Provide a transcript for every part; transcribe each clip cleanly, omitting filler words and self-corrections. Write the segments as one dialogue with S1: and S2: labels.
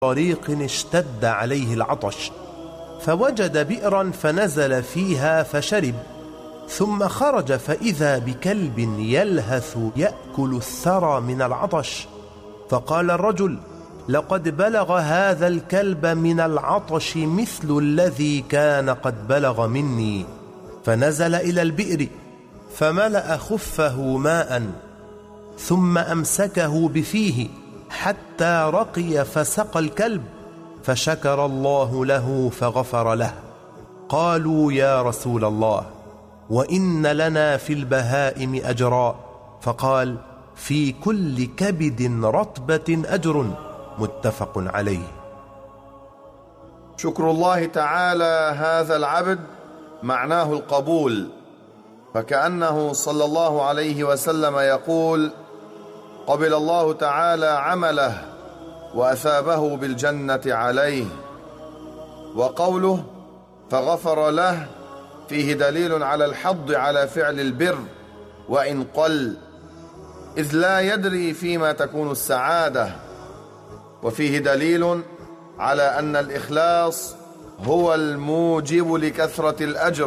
S1: طريق اشتد عليه العطش، فوجد بئرا فنزل فيها فشرب، ثم خرج فإذا بكلب يلهث يأكل الثرى من العطش. فقال الرجل: لقد بلغ هذا الكلب من العطش مثل الذي كان قد بلغ مني. فنزل إلى البئر فملأ خفه ماء، ثم أمسكه بفيه حتى رقي فسقى الكلب، فشكر الله له فغفر له. قالوا: يا رسول الله، وإن لنا في البهائم أجرا. فقال: في كل كبد رطبة أجر. متفق عليه.
S2: شكر الله تعالى هذا العبد معناه القبول، فكأنه صلى الله عليه وسلم يقول: قبل الله تعالى عمله وأثابه بالجنة عليه. وقوله فغفر له فيه دليل على الحض على فعل البر وإن قل، إذ لا يدري فيما تكون السعادة. وفيه دليل على أن الإخلاص هو الموجب لكثرة الأجر،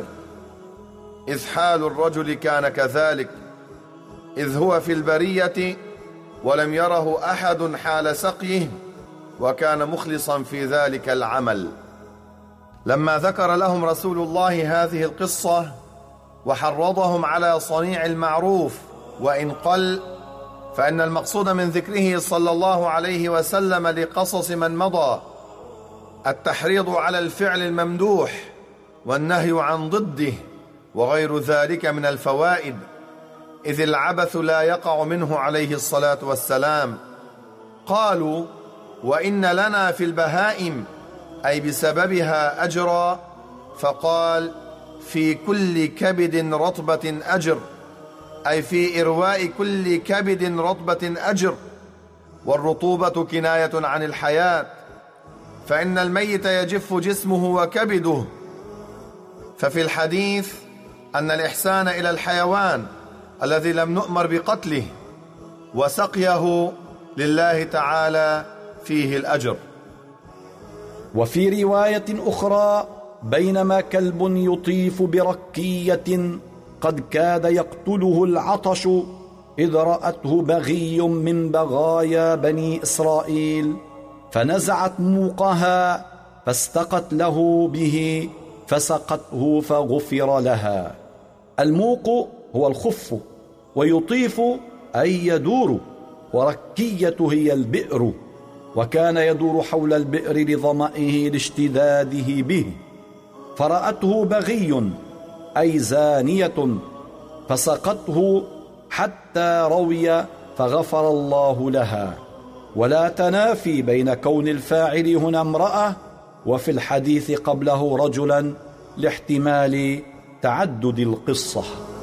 S2: إذ حال الرجل كان كذلك، إذ هو في البرية ولم يره أحد حال سقيه، وكان مخلصا في ذلك العمل. لما ذكر لهم رسول الله هذه القصة وحرضهم على صنيع المعروف وإن قل، فإن المقصود من ذكره صلى الله عليه وسلم لقصص من مضى التحريض على الفعل الممدوح والنهي عن ضده وغير ذلك من الفوائد، إذ العبث لا يقع منه عليه الصلاة والسلام. قالوا: وإن لنا في البهائم، أي بسببها أجرا. فقال: في كل كبد رطبة أجر، أي في إرواء كل كبد رطبة أجر. والرطوبة كناية عن الحياة، فإن الميت يجف جسمه وكبده. ففي الحديث أن الإحسان إلى الحيوان الذي لم نؤمر بقتله وسقيه لله تعالى فيه الأجر.
S3: وفي رواية أخرى: بينما كلب يطيف بركية قد كاد يقتله العطش، إذ رأته بغي من بغايا بني إسرائيل، فنزعت موقها فاستقت له به فسقته فغفر لها. الموق هو الخف، ويطيف أي يدور، وركية هي البئر، وكان يدور حول البئر لظمئه لاشتداده به. فرأته بغي أي زانية فسقته حتى روي فغفر الله لها. ولا تنافي بين كون الفاعل هنا امرأة وفي الحديث قبله رجلا لاحتمال تعدد القصة.